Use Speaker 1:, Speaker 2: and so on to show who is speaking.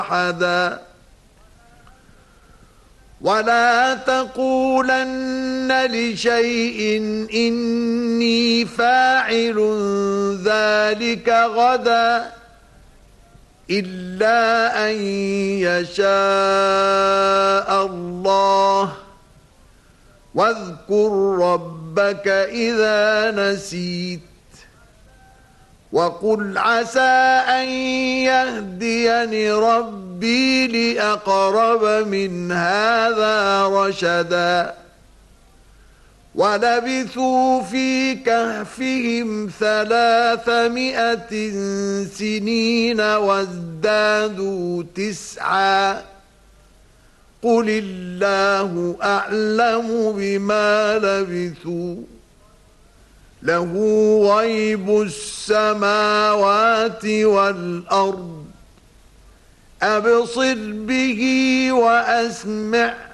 Speaker 1: أحدا ولا تقولن لشيء إني فاعل ذلك غدا إلا أن يشاء الله واذكر ربك إذا نسيت وقل عسى أن يهديني ربي لأقرب من هذا رشدا ولبثوا في كهفهم 300 سنين وازدادوا 9 قل الله أعلم بما لبثوا له غيب السماوات والأرض أبصر به وأسمع